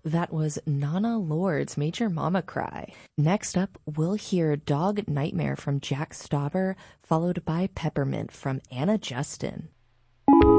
That was Nana Lord's Made Your Mama Cry. Next up, we'll hear Dog Nightmare from Jack Stauber, followed by Peppermint from Anna Justin.